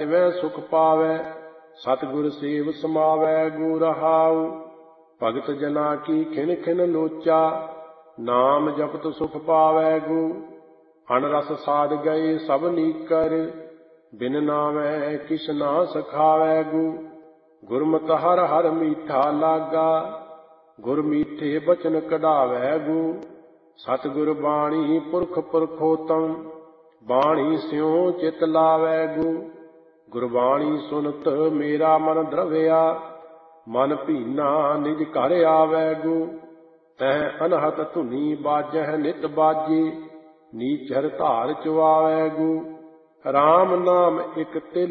ਤਿਵੇਂ ਸੁਖ ਪਾਵੈ। ਸਤਿਗੁਰ ਸੇਵ ਸਮਾਵੈ ਗੋ ਰਹਾਉ। ਭਗਤ ਜਨਾ ਕੀ ਖਿਨ ਖਿਨ ਲੋਚਾ, ਨਾਮ ਜਪਤ ਸੁਖ ਪਾਵੈ ਗੋ। ਅਨਰਸ ਸਾਧ ਗਏ ਸਭ ਨੀਕਰ, ਬਿਨ ਨਾਮੈ ਕਿਛ ਨਾ ਸਖਾਵੈ ਗੋ। ਗੁਰਮਤਿ ਹਰਿ ਹਰਿ ਮੀਠਾ ਲਾਗਾ, ਗੁਰ ਮੀਠੇ ਬਚਨ ਕਢਾਵੈ ਗੋ। ਸਤਿਗੁਰ ਬਾਣੀ ਪੁਰਖ ਪੁਰਖੋਤਮ, ਬਾਣੀ ਸਿਉ ਚਿਤ ਲਾਵੈ ਗੋ। ਗੁਰਬਾਣੀ ਸੁਨਤ ਮੇਰਾ ਮਨ ਦਰਵਿਆ, ਮਨ ਭੀਨਾ ਨਿਜ ਘਰ ਆਵੈ ਗੋ। ਤਹ ਅਨਹਤ ਧੁਨੀ ਬਾਜਹਿ ਨਿਤ ਬਾਜੇ, ਨੀਚਰ ਧਾਰ ਚੁਆਵੈ ਗੋ। ਰਾਮ ਨਾਮ ਇਕ ਤਿਲ